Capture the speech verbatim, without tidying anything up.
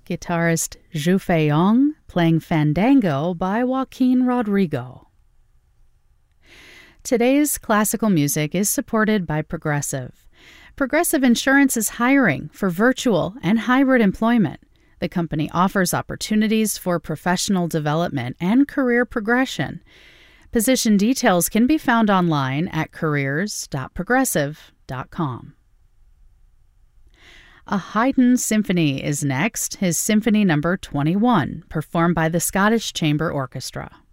guitarist Zhu Feiyong playing Fandango by Joaquin Rodrigo. Today's classical music is supported by Progressive. Progressive Insurance is hiring for virtual and hybrid employment. The company offers opportunities for professional development and career progression. Position details can be found online at careers dot progressive dot com. A Haydn symphony is next, his Symphony Number twenty-one, performed by the Scottish Chamber Orchestra.